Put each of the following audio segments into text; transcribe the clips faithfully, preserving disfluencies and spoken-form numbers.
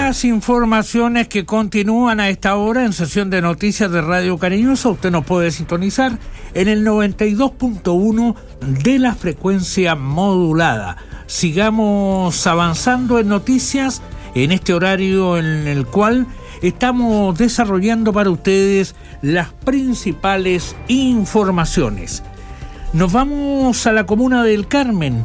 Las informaciones que continúan a esta hora en sesión de noticias de Radio Cariñosa, usted nos puede sintonizar en el noventa y dos punto uno de la frecuencia modulada. Sigamos avanzando en noticias en este horario en el cual estamos desarrollando para ustedes las principales informaciones. Nos vamos a la comuna del Carmen.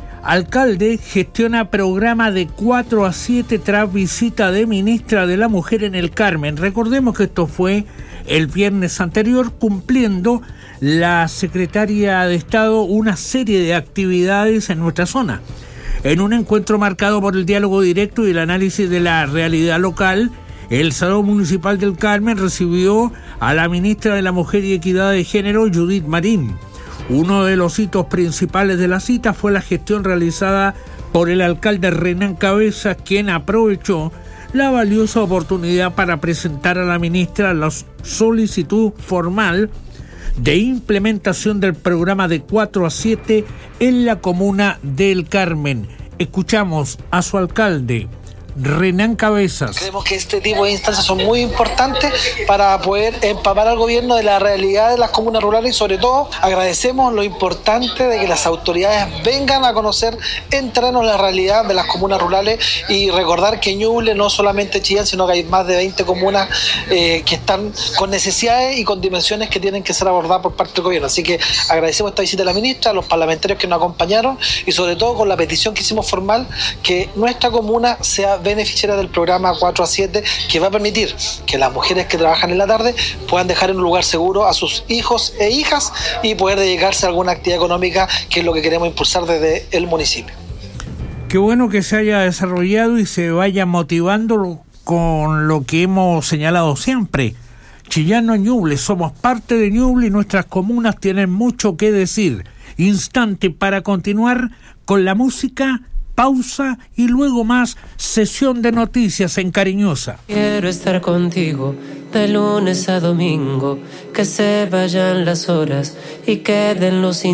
Alcalde gestiona programa de cuatro a siete tras visita de ministra de la Mujer en el Carmen. Recordemos que esto fue el viernes anterior, cumpliendo la secretaria de Estado una serie de actividades en nuestra zona. En un encuentro marcado por el diálogo directo y el análisis de la realidad local, el Salón Municipal del Carmen recibió a la ministra de la Mujer y Equidad de Género, Judith Marín. Uno de los hitos principales de la cita fue la gestión realizada por el alcalde Renán Cabezas, quien aprovechó la valiosa oportunidad para presentar a la ministra la solicitud formal de implementación del programa de cuatro a siete en la comuna del Carmen. Escuchamos a su alcalde, Renán Cabezas. Creemos que este tipo de instancias son muy importantes para poder empapar al gobierno de la realidad de las comunas rurales y sobre todo agradecemos lo importante de que las autoridades vengan a conocer en terreno la realidad de las comunas rurales y recordar que Ñuble no solamente Chillán, sino que hay más de veinte comunas eh, que están con necesidades y con dimensiones que tienen que ser abordadas por parte del gobierno. Así que agradecemos esta visita de la ministra, a los parlamentarios que nos acompañaron y sobre todo con la petición que hicimos formal que nuestra comuna sea beneficiaria del programa cuatro a siete, que va a permitir que las mujeres que trabajan en la tarde puedan dejar en un lugar seguro a sus hijos e hijas y poder dedicarse a alguna actividad económica, que es lo que queremos impulsar desde el municipio. Qué bueno que se haya desarrollado y se vaya motivando con lo que hemos señalado siempre. Chillán no es Ñuble, somos parte de Ñuble y nuestras comunas tienen mucho que decir. Instante para continuar con la música, pausa y luego más sesión de noticias en Cariñosa. Quiero estar contigo de lunes a domingo, que se vayan las horas y queden los